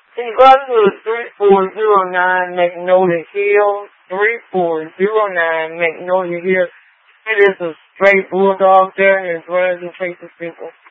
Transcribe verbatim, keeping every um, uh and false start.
Can you go out to three four zero nine Magnolia Hill? three four zero nine Magnolia Hill. It is a straight bulldog there, and as well as it faces people.